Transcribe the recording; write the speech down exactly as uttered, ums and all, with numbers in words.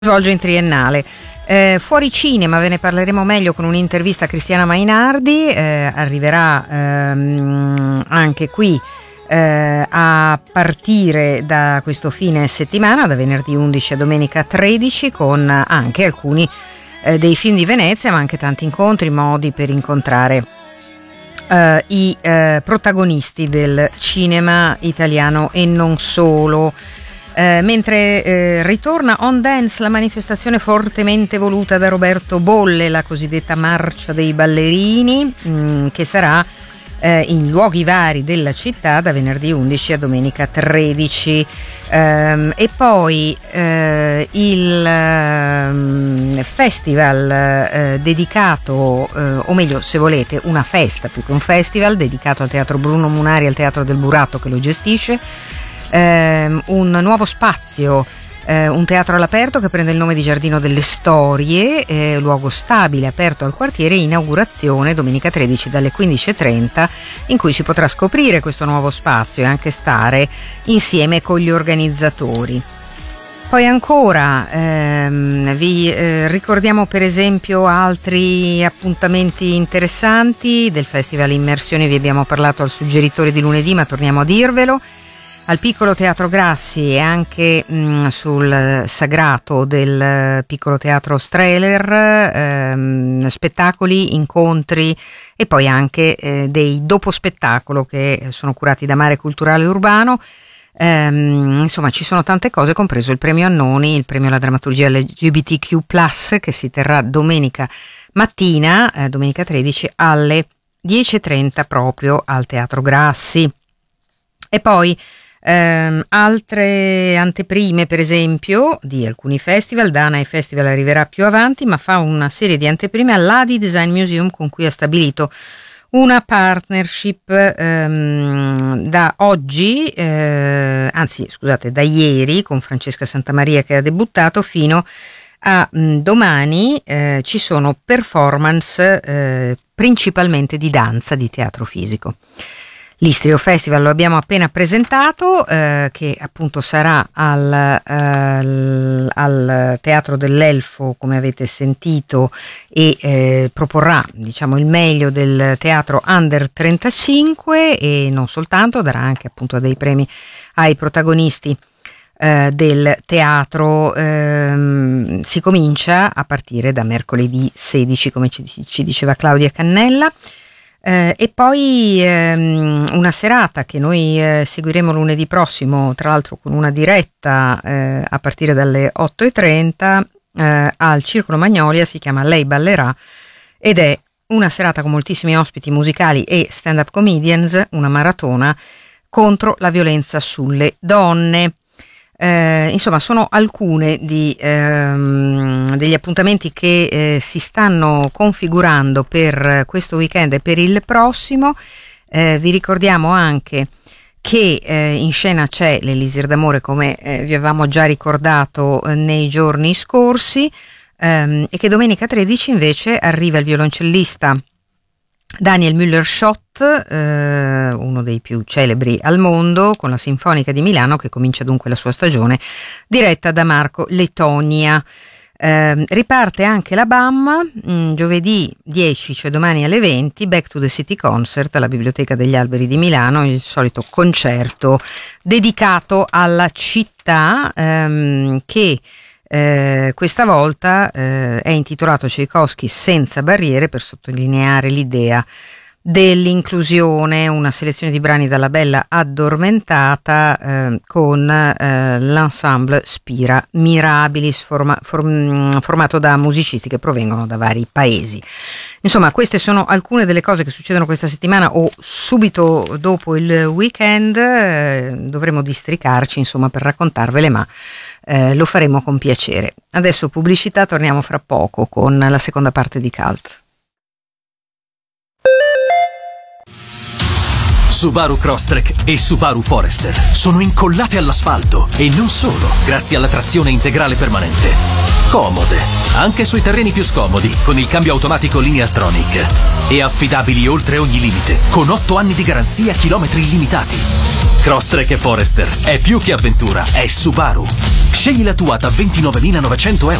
Svolge in triennale. Eh, fuori cinema ve ne parleremo meglio con un'intervista a Cristiana Mainardi, eh, arriverà ehm, anche qui eh, a partire da questo fine settimana, da venerdì undici a domenica tredici, con anche alcuni eh, dei film di Venezia, ma anche tanti incontri, modi per incontrare eh, i eh, protagonisti del cinema italiano e non solo. Eh, mentre eh, ritorna On Dance, la manifestazione fortemente voluta da Roberto Bolle, la cosiddetta marcia dei ballerini, mh, che sarà eh, in luoghi vari della città da venerdì undici a domenica tredici. Ehm, e poi eh, il eh, festival eh, dedicato, eh, o meglio, se volete, una festa più che un festival, dedicato al Teatro Bruno Munari, al Teatro del Burato che lo gestisce. Um, un nuovo spazio, uh, un teatro all'aperto che prende il nome di Giardino delle Storie, eh, luogo stabile aperto al quartiere, inaugurazione domenica tredici dalle quindici e trenta, in cui si potrà scoprire questo nuovo spazio e anche stare insieme con gli organizzatori. Poi ancora ehm, vi eh, ricordiamo per esempio altri appuntamenti interessanti del Festival Immersioni. Vi abbiamo parlato al suggeritore di lunedì, ma torniamo a dirvelo. Al Piccolo Teatro Grassi e anche mh, sul sagrato del Piccolo Teatro Strehler, ehm, spettacoli, incontri e poi anche eh, dei dopo spettacolo che sono curati da Mare Culturale Urbano. Ehm, insomma, ci sono tante cose, compreso il premio Annoni, il premio alla drammaturgia L G B T Q plus, che si terrà domenica mattina, eh, domenica tredici alle dieci e trenta proprio al Teatro Grassi. E poi Um, altre anteprime, per esempio, di alcuni festival. Danae Festival arriverà più avanti, ma fa una serie di anteprime all'A D I Design Museum, con cui ha stabilito una partnership um, da oggi, eh, anzi scusate, da ieri, con Francesca Santamaria che ha debuttato, fino a mh, domani. Eh, ci sono performance eh, principalmente di danza, di teatro fisico. L'Istrio Festival lo abbiamo appena presentato, eh, che appunto sarà al, al, al Teatro dell'Elfo, come avete sentito, e eh, proporrà, diciamo, il meglio del teatro under trentacinque e non soltanto, darà anche appunto dei premi ai protagonisti eh, del teatro. Ehm, si comincia a partire da mercoledì sedici, come ci, ci diceva Claudia Cannella. Eh, e poi ehm, una serata che noi eh, seguiremo lunedì prossimo, tra l'altro con una diretta eh, a partire dalle otto e trenta eh, al Circolo Magnolia. Si chiama Lei Ballerà ed è una serata con moltissimi ospiti musicali e stand-up comedians, una maratona contro la violenza sulle donne. Eh, insomma, sono alcune di, ehm, degli appuntamenti che eh, si stanno configurando per questo weekend e per il prossimo. Eh, vi ricordiamo anche che eh, in scena c'è l'Elisir d'Amore, come eh, vi avevamo già ricordato eh, nei giorni scorsi, ehm, e che domenica tredici invece arriva il violoncellista Daniel Müller-Schott, eh, uno dei più celebri al mondo, con la Sinfonica di Milano, che comincia dunque la sua stagione, diretta da Marco Letonia. Eh, riparte anche la B A M, mh, giovedì dieci, cioè domani alle venti, Back to the City Concert alla Biblioteca degli Alberi di Milano, il solito concerto dedicato alla città, ehm, che Eh, questa volta eh, è intitolato Tchaikovsky senza barriere, per sottolineare l'idea dell'inclusione. Una selezione di brani dalla Bella Addormentata eh, con eh, l'ensemble Spira Mirabilis, forma, form, formato da musicisti che provengono da vari paesi. Insomma, queste sono alcune delle cose che succedono questa settimana o subito dopo il weekend. Eh, dovremo districarci, insomma, per raccontarvele, ma eh, lo faremo con piacere. Adesso pubblicità, torniamo fra poco con la seconda parte di Cult. Subaru Crosstrek e Subaru Forester sono incollate all'asfalto e non solo, grazie alla trazione integrale permanente. Comode, anche sui terreni più scomodi, con il cambio automatico Lineartronic. E affidabili oltre ogni limite, con otto anni di garanzia, chilometri illimitati. Crosstrek e Forester è più che avventura, è Subaru. Scegli la tua da ventinovemilanovecento euro.